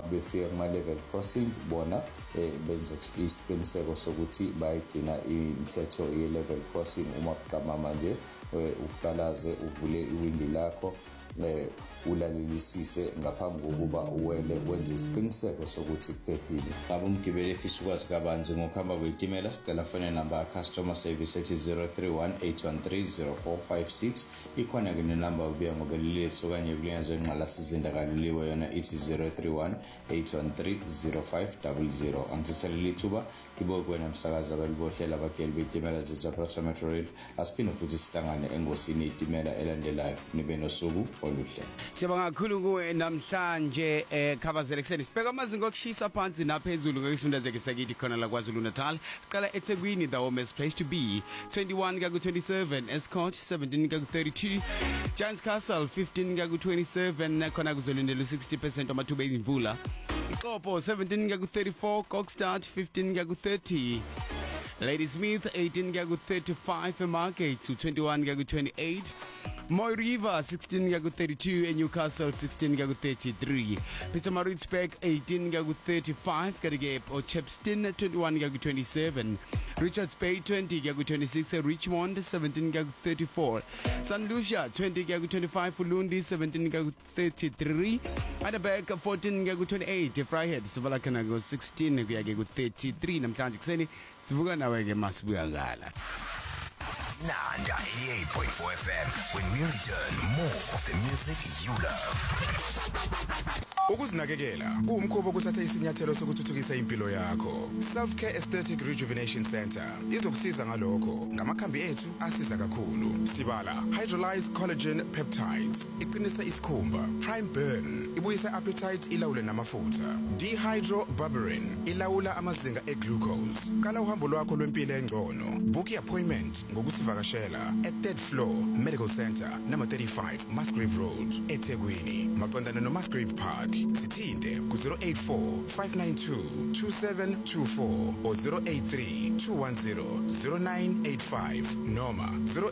befika kuma-level crossing bona benze isiqiniseko sokuthi bayigcina imithetho ye-level crossing. Uma uqamama nje uqalaze uvule iwindi lakho ulalelisise ngaphambi kokuba uwele, wenze isiqiniseko sokuthi kuphephile. Ngabe umgibeli efisa ukwazi kabanzi ngokuhamba kweyitimela, sicela fone number customer service ethi 031-813-0456. ikhona-ke nenamba ubuya ngobeliliso okanye kulinyazwe ingqalasizinda kaloliwe, yona ithi 031-813-0500. Angithiselele ithuba kibo kwena msakazi abalibohlela abageli beyitimela zethu Metro Rail. Asiphinde futhi sihlangane engosini yeyitimela elandelayo. Nibe nosuku oluhle. Siyabonga kakhulu kuwe namhlanje Khabazela Ekseni. Sibheka amazinga okushisa phansi naphezulu ngokufunda zekisakithi khona la KwaZulu Natal. Siqala eThekwini, the warmest place to be. 21 ku 27, Escort 17 ku 32, Giants Castle 15 ku 27, khona kuzolindelwa 60% amathuba ezimvula. Ixopo 17 ku 34, Kokstad 15 ku 30. Ladysmith 18 ku 35, Market 21 ku 28. Moy River 16 ku 32 and Newcastle 16 ku 33. Pietermaritzburg 18 ku 35, Karigep or Chepston 21 ku 27. Richards Bay 20 ku 26, Richmond 17 ku 34. St. Lucia 20 ku 25, Ulundi 17 ku 33. Heidelberg 14 ku 28, Freihead Sivalakana ku 16 ku 33. Namhlanje kuseni sivuka nawe ke masibuya ngala. Nanda 88.4 FM, when we return, more of the music you love. Ukuzinakekela kuwumkhuba ukuthatha isinyathelo sokuthuthukisa impilo yakho. Self-Care Aesthetic Rejuvenation Center izokusiza ngalokho. Ngamakhambi ethu asiza kakhulu. Sibala Hydrolyzed Collagen Peptides, iqinisa isikhumba. Prime Burn, ibuyisa appetite, ilawule namafutha. Dehydroberberine, ilawula amazinga eglucose. Kala uhambo lwakho lwempilo engcono. Book appointment ngokusivakashela at 3rd floor Medical Center, number 35 Musgrave Road, eThekwini. Maqondana no Musgrave Park. Sithinte ku 084-592-2724 or 083-210-0985 noma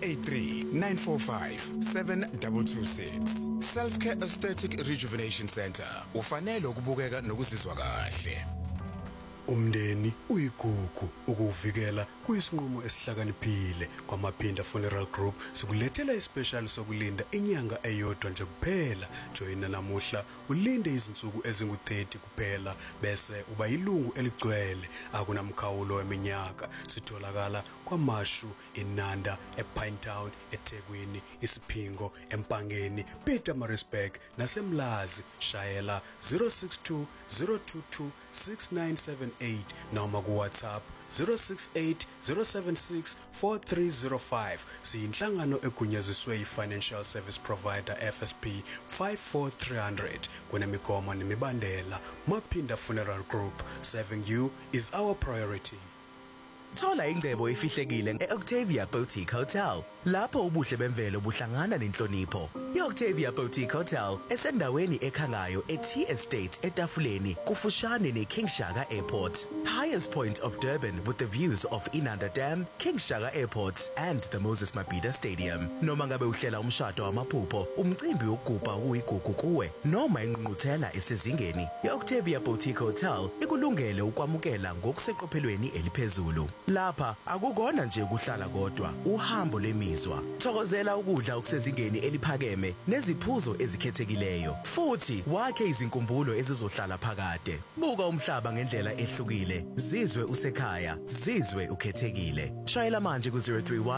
083-945-7226. Self-Care Aesthetic Rejuvenation Center. Ufanele ukubukeka nokuzizwa kahle. Umndeni uyigugu, ukuvikela kuyisinqumo esihlakaniphile. KwaMaphinda Funeral Group sikulethela ispecial sokulinda inyanga eyodwa nje kuphela. Joina namuhla ulinde izinsuku ezingu30 kuphela bese uba ilungu eligcwele. Akunamkhawulo weminyaka. Sitholakala kwaMashu, eNanda, ePinetown, eThekwini, iSiphingo, eMpangeni, Pietermaritzburg naseMlazi. Shayela 062 022 6978 noma ku WhatsApp 068 076 4305. Siyinhlangano egunyaziswe yi-Financial Service Provider FSP 54300. Kunemigomo nemibandela. Maphinda Funeral Group, serving you is our priority. Thola ingcebo efihlekile e-Octavia Boutique Hotel. Lapho ubuhle bemvelo buhlangana nenhlonipho. I-Octavia Boutique Hotel esendaweni ekhangayo eT Estate eTafuleni, kufushane neKing Shaka Airport. Highest point of Durban with the views of Inanda Dam, King Shaka Airport and the Moses Mabhida Stadium. Noma ngabe uhlela umshado wamaphupho, umcimbi wokugubha uyigugu kuwe, noma ingqungquthela esezingeni, i-Octavia Boutique Hotel ikulungele ukwamukela ngokuseqophelweni eliphezulu. Lapha akukona nje ukuhlala kodwa, uhambo lemizwa. Thokozela ukudla okusezingeni eliphakeme neziphuzo ezikhethekileyo, futhi wakhe izinkumbulo ezizohlala phakade. Buka umhlaba ngendlela ehlukile, zizwe usekhaya, zizwe ukhethekile. Shayela manje ku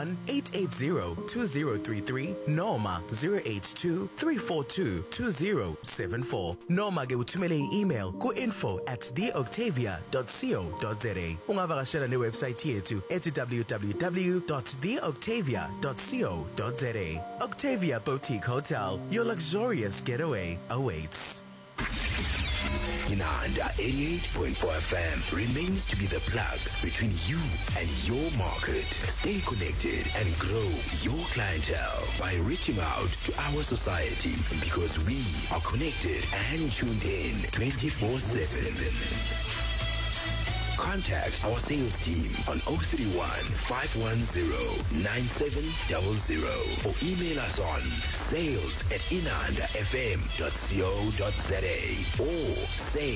031-880-2033 noma 082-342-2074 noma ke uthumele i-email ku info@theoctavia.co.za. Ungavakashela newebsite yethu ethi www.theoctavia.co.za. Octavia Boutique Hotel, your luxurious getaway awaits. Nanda 88.4 FM remains to be the plug between you and your market. Stay connected and grow your clientele by reaching out to our society, because we are connected and tuned in 24/7. Contact our sales team on 031-510-9700 or email us on sales@inandafm.co.za or say